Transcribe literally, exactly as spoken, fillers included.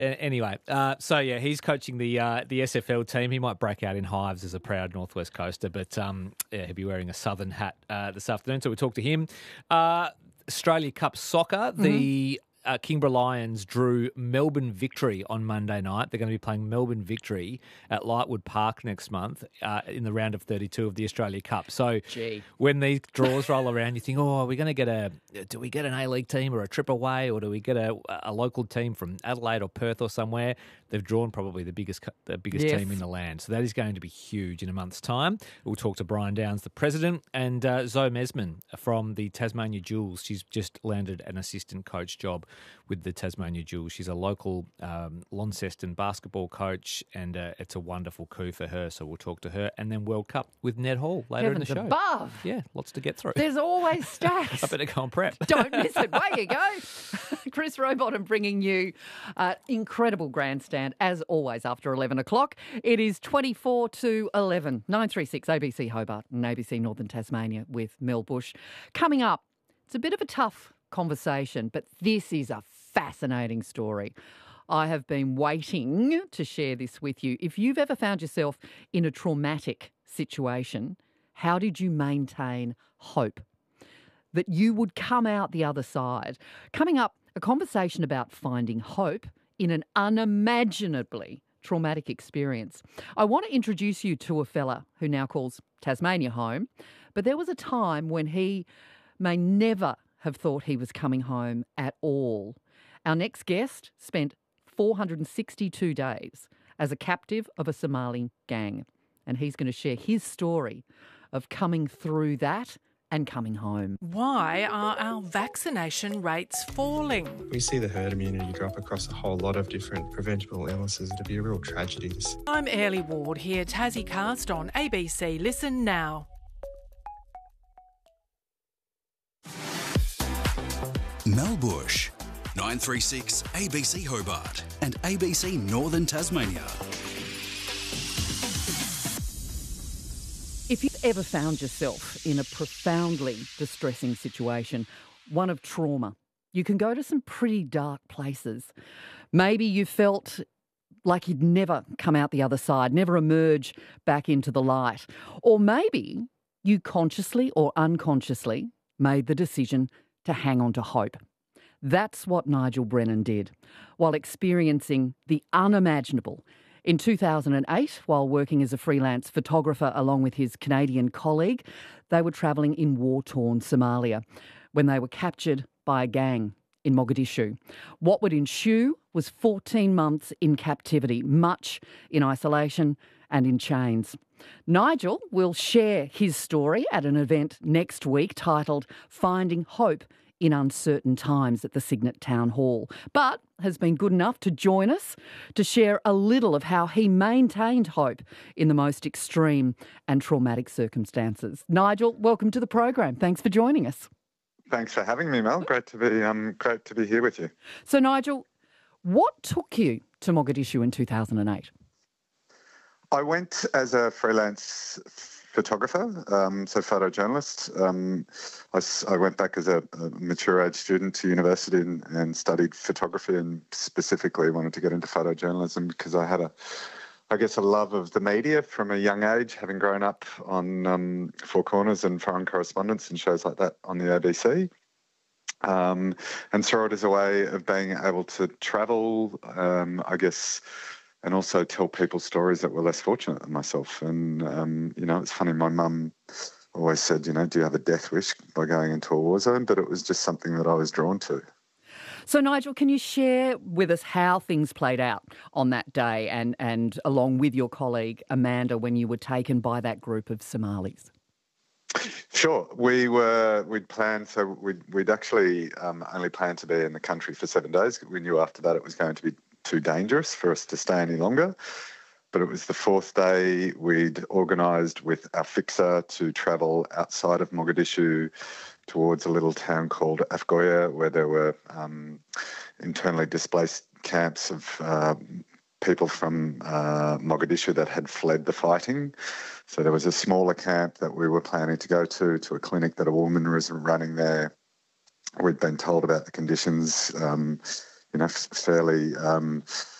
A- Anyway, uh, so yeah, he's coaching the uh, the S F L team. He might break out in hives as a proud Northwest Coaster, but um, yeah, he'll be wearing a Southern hat uh, this afternoon. So we'll talk to him. Uh, Australia Cup soccer, Mm-hmm. the uh, Kingborough Lions drew Melbourne Victory on Monday night. They're going to be playing Melbourne Victory at Lightwood Park next month uh, in the round of thirty-two of the Australia Cup. So Gee. when these draws roll around, you think, oh, are we going to get a, do we get an A-League team or a trip away, or do we get a, a local team from Adelaide or Perth or somewhere? They've drawn probably the biggest the biggest Yes. team in the land. So that is going to be huge in a month's time. We'll talk to Brian Downs, the president, and uh, Zoe Mesman from the Tasmania Jewels. She's just landed an assistant coach job with the Tasmania Jewels. She's a local um, Launceston basketball coach, and uh, it's a wonderful coup for her. So we'll talk to her. And then World Cup with Ned Hall later Heavens in the show. above. Yeah, lots to get through. There's always stacks. I better go and prep. Don't miss it. Way you go. Chris Rowbottom bringing you uh, incredible grandstand, as always, after eleven o'clock. It is twenty-four to eleven. nine three six A B C Hobart and A B C Northern Tasmania with Mel Bush. Coming up, it's a bit of a tough conversation, but this is a fascinating story. I have been waiting to share this with you. If you've ever found yourself in a traumatic situation, how did you maintain hope that you would come out the other side? Coming up, a conversation about finding hope in an unimaginably traumatic experience. I want to introduce you to a fella who now calls Tasmania home, but there was a time when he may never have thought he was coming home at all. Our next guest spent four hundred sixty-two days as a captive of a Somali gang, and he's going to share his story of coming through that and coming home. Why are our vaccination rates falling? We see the herd immunity drop across a whole lot of different preventable illnesses. It'd be a real tragedy to see. I'm Airlie Ward here, Tassie Cast on A B C Listen Now. Mel Bush, nine three six A B C Hobart and A B C Northern Tasmania. If you've ever found yourself in a profoundly distressing situation, one of trauma, you can go to some pretty dark places. Maybe you felt like you'd never come out the other side, never emerge back into the light. Or maybe you consciously or unconsciously made the decision to hang on to hope. That's what Nigel Brennan did while experiencing the unimaginable. In two thousand eight, while working as a freelance photographer along with his Canadian colleague, they were travelling in war-torn Somalia when they were captured by a gang in Mogadishu. What would ensue was fourteen months in captivity, much in isolation and in chains. Nigel will share his story at an event next week titled Finding Hope in Uncertain Times at the Cygnet Town Hall, but has been good enough to join us to share a little of how he maintained hope in the most extreme and traumatic circumstances. Nigel, welcome to the program. Thanks for joining us. Thanks for having me, Mel. Great to be um, great to be here with you. So, Nigel, what took you to Mogadishu in two thousand eight? I went as a freelance photographer, um, so photojournalist. Um, I, s- I went back as a, a mature age student to university and, and studied photography, and specifically wanted to get into photojournalism because I had a, I guess, a love of the media from a young age, having grown up on um, Four Corners and Foreign Correspondence and shows like that on the A B C. Um, and saw it as a way of being able to travel, um, I guess, and also tell people stories that were less fortunate than myself. And, um, you know, it's funny, my mum always said, you know, do you have a death wish by going into a war zone? But it was just something that I was drawn to. So, Nigel, can you share with us how things played out on that day and, and along with your colleague Amanda when you were taken by that group of Somalis? Sure. We were, we'd planned, so we'd, we'd actually um, only planned to be in the country for seven days. We knew after that it was going to be too dangerous for us to stay any longer. But it was the fourth day. We'd organised with our fixer to travel outside of Mogadishu towards a little town called Afgoya, where there were um, internally displaced camps of uh, people from uh, Mogadishu that had fled the fighting. So there was a smaller camp that we were planning to go to, to a clinic that a woman was running there. We'd been told about the conditions. Um, you know, f- fairly um,